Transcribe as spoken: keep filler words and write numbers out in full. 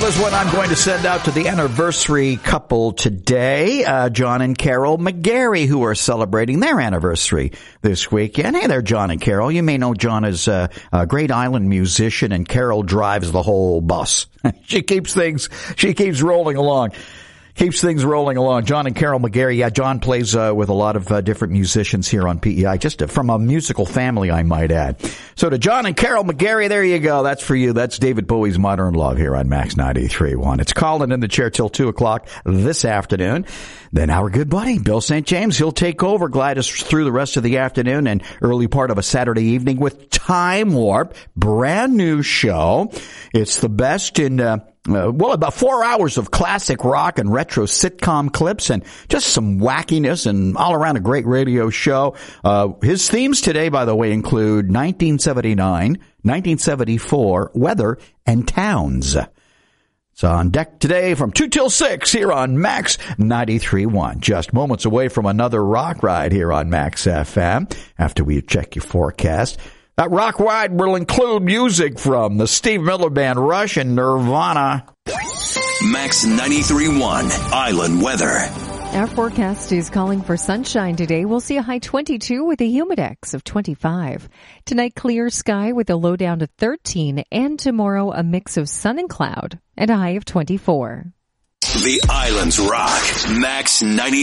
is what I'm going to send out to the anniversary couple today, uh, John and Carol McGarry, who are celebrating their anniversary this weekend. Hey there, John and Carol. You may know John as uh, a great island musician, and Carol drives the whole bus. she keeps things, she keeps rolling along. Keeps things rolling along. John and Carol McGarry. Yeah, John plays uh, with a lot of uh, different musicians here on P E I, just from a musical family, I might add. So to John and Carol McGarry, there you go. That's for you. That's David Bowie's Modern Love here on Max ninety-three point one. It's Colin in the chair till two o'clock this afternoon. Then our good buddy, Bill Saint James, he'll take over, glide us through the rest of the afternoon and early part of a Saturday evening with Time Warp. Brand new show. It's the best in... Uh, Uh, well, about four hours of classic rock and retro sitcom clips and just some wackiness and all around a great radio show. Uh, his themes today, by the way, include nineteen seventy-nine, nineteen seventy-four, weather, and towns. It's on deck today from two till six here on Max ninety-three point one. Just moments away from another rock ride here on Max F M after we check your forecast. That rock ride will include music from the Steve Miller Band, Rush, and Nirvana. Max ninety-three point one, Island Weather. Our forecast is calling for sunshine today. We'll see a high twenty-two with a humidex of twenty-five. Tonight, clear sky with a low down to thirteen. And tomorrow, a mix of sun and cloud and a high of twenty-four. The Islands Rock. Max ninety-three.